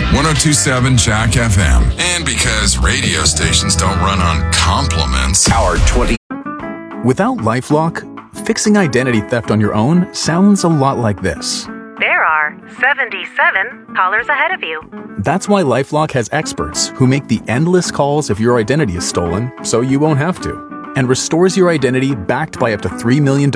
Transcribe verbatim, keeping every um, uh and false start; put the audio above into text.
ten twenty-seven Jack F M. And because radio stations don't run on compliments. Our twenty. Without LifeLock, fixing identity theft on your own sounds a lot like this. There are seventy-seven callers ahead of you. That's why LifeLock has experts who make the endless calls if your identity is stolen, so you won't have to, and restores your identity backed by up to three million dollars